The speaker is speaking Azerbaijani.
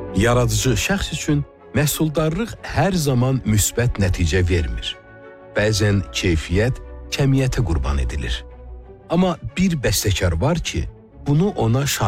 Yaradıcı şəxs üçün məhsuldarlıq hər zaman müsbət nəticə vermir. Bəzən keyfiyyət kəmiyyətə qurban edilir. Amma bir bəstəkar var ki, bunu ona şagirdləri